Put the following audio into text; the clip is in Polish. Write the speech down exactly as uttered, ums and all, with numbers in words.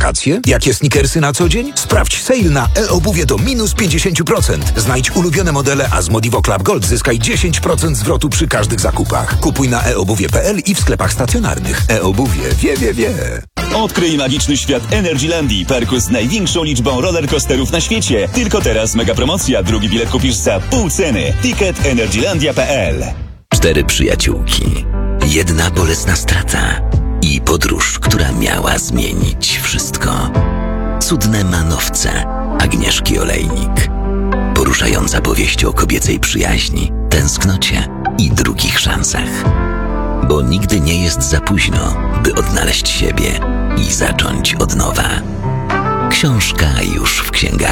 wakacje? Jakie sneakersy na co dzień? Sprawdź sale na e-obuwie do minus pięćdziesiąt procent. Znajdź ulubione modele, a z Modivo Club Gold zyskaj dziesięć procent zwrotu przy każdych zakupach. Kupuj na e obuwie kropka p l i w sklepach stacjonarnych. E-obuwie wie, wie, wie. Odkryj magiczny świat Energylandii, parku z największą liczbą rollercoasterów na świecie. Tylko teraz mega promocja. Drugi bilet kupisz za pół ceny. Ticket energylandia kropka p l. Cztery przyjaciółki. Jedna bolesna strata. I podróż, która miała zmienić wszystko. Cudne manowce Agnieszki Olejnik. Poruszająca powieść o kobiecej przyjaźni, tęsknocie i drugich szansach. Bo nigdy nie jest za późno, by odnaleźć siebie i zacząć od nowa. Książka już w księgarni.